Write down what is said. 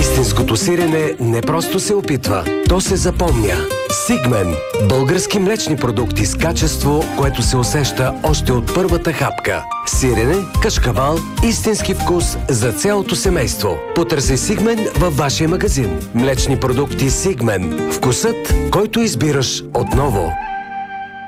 Истинското сирене не просто се опитва, то се запомня. Сигмен – български млечни продукти с качество, което се усеща още от първата хапка. Сирене, кашкавал, истински вкус за цялото семейство. Потърси Сигмен във вашия магазин. Млечни продукти Сигмен. Вкусът, който избираш отново.